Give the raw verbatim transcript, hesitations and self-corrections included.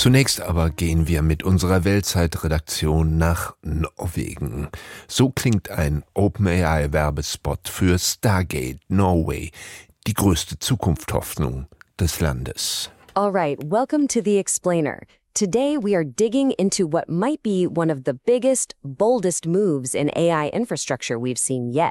Zunächst aber gehen wir mit unserer Weltzeitredaktion nach Norwegen. So klingt ein OpenAI-Werbespot für Stargate Norway, die größte Zukunftshoffnung des Landes. All right, welcome to The Explainer. Today we are digging into what might be one of the biggest, boldest moves in A I infrastructure we've seen yet.